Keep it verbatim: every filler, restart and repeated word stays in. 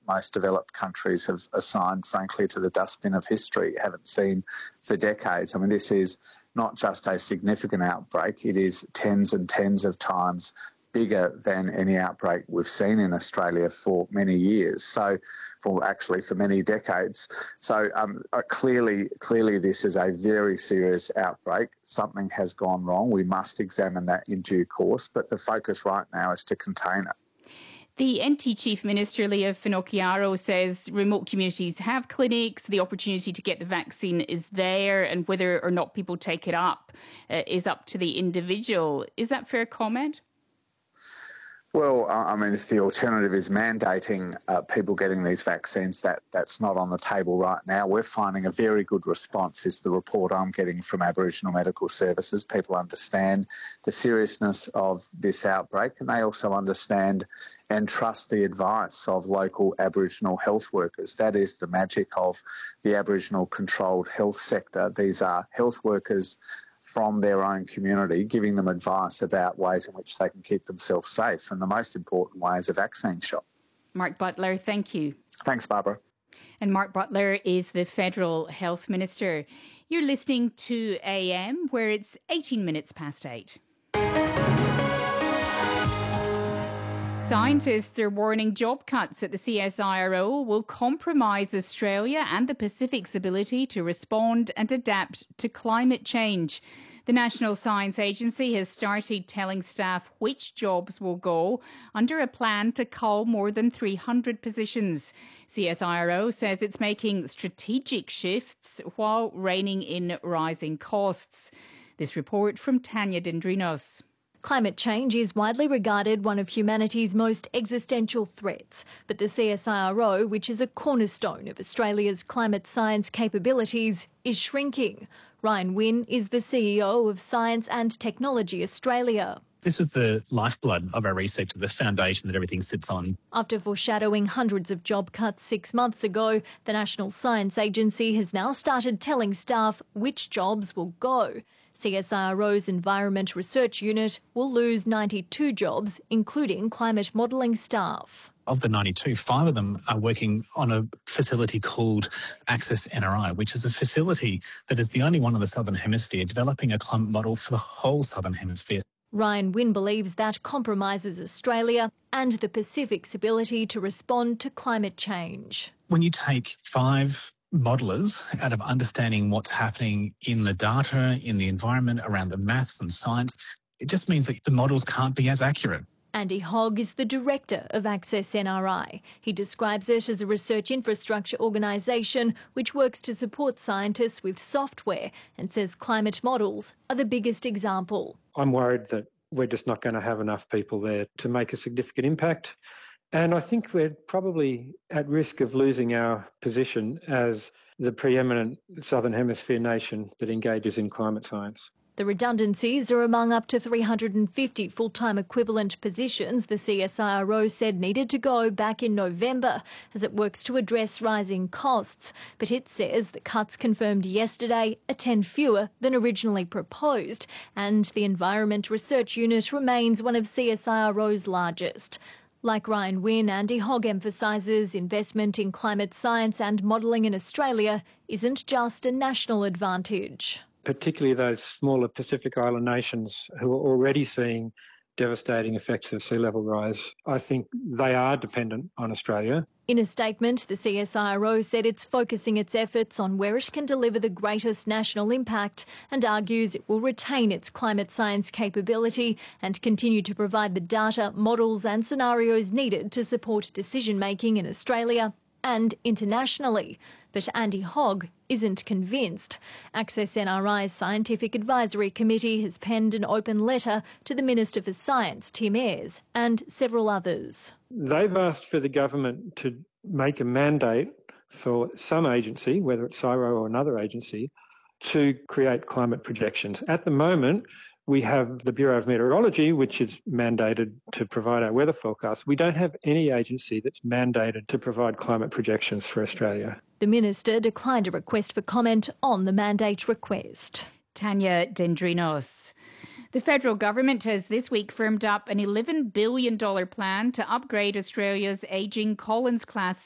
most developed countries have assigned, frankly, to the dustbin of history, haven't seen for decades. I mean, this is not just a significant outbreak, it is tens and tens of times bigger than any outbreak we've seen in Australia for many years. So, for actually for many decades. So um, uh, clearly, clearly this is a very serious outbreak. Something has gone wrong. We must examine that in due course, but the focus right now is to contain it. The N T Chief Minister, Leah Finocchiaro, says remote communities have clinics, the opportunity to get the vaccine is there, and whether or not people take it up uh, is up to the individual. Is that fair comment? Well, I mean, if the alternative is mandating uh, people getting these vaccines, that, that's not on the table right now. We're finding a very good response, is the report I'm getting from Aboriginal Medical Services. People understand the seriousness of this outbreak, and they also understand and trust the advice of local Aboriginal health workers. That is the magic of the Aboriginal controlled health sector. These are health workers from their own community, giving them advice about ways in which they can keep themselves safe. And the most important way is a vaccine shot. Mark Butler, thank you. Thanks, Barbara. And Mark Butler is the Federal Health Minister. You're listening to A M, where it's eighteen minutes past eight. Scientists are warning job cuts at the C S I R O will compromise Australia and the Pacific's ability to respond and adapt to climate change. The National Science Agency has started telling staff which jobs will go under a plan to cull more than three hundred positions. C S I R O says it's making strategic shifts while reining in rising costs. This report from Tanya Dendrinos. Climate change is widely regarded one of humanity's most existential threats, but the C S I R O, which is a cornerstone of Australia's climate science capabilities, is shrinking. Ryan Wynne is the C E O of Science and Technology Australia. This is the lifeblood of our research, the foundation that everything sits on. After foreshadowing hundreds of job cuts six months ago, the National Science Agency has now started telling staff which jobs will go. C S I R O's Environment Research Unit will lose ninety-two jobs, including climate modelling staff. Of the ninety-two, five of them are working on a facility called Access N R I, which is a facility that is the only one in the Southern Hemisphere developing a climate model for the whole Southern Hemisphere. Ryan Wynne believes that compromises Australia and the Pacific's ability to respond to climate change. When you take five modellers out of understanding what's happening in the data, in the environment, around the maths and science, it just means that the models can't be as accurate. Andy Hogg is the director of Access N R I. He describes it as a research infrastructure organisation which works to support scientists with software and says climate models are the biggest example. I'm worried that we're just not going to have enough people there to make a significant impact. And I think we're probably at risk of losing our position as the preeminent Southern Hemisphere nation that engages in climate science. The redundancies are among up to three hundred fifty full-time equivalent positions the C S I R O said needed to go back in November as it works to address rising costs. But it says the cuts confirmed yesterday are ten fewer than originally proposed, and the Environment Research Unit remains one of C S I R O's largest. Like Ryan Wynne, Andy Hogg emphasises investment in climate science and modelling in Australia isn't just a national advantage. Particularly those smaller Pacific Island nations who are already seeing devastating effects of sea level rise. I think they are dependent on Australia. In a statement, the C S I R O said it's focusing its efforts on where it can deliver the greatest national impact and argues it will retain its climate science capability and continue to provide the data, models and scenarios needed to support decision-making in Australia and internationally. But Andy Hogg isn't convinced. Access N R I's Scientific Advisory Committee has penned an open letter to the Minister for Science, Tim Ayres, and several others. They've asked for the government to make a mandate for some agency, whether it's C S I R O or another agency, to create climate projections. At the moment, we have the Bureau of Meteorology, which is mandated to provide our weather forecasts. We don't have any agency that's mandated to provide climate projections for Australia. The Minister declined a request for comment on the mandate request. Tanya Dendrinos. The federal government has this week firmed up an eleven billion dollars plan to upgrade Australia's ageing Collins-class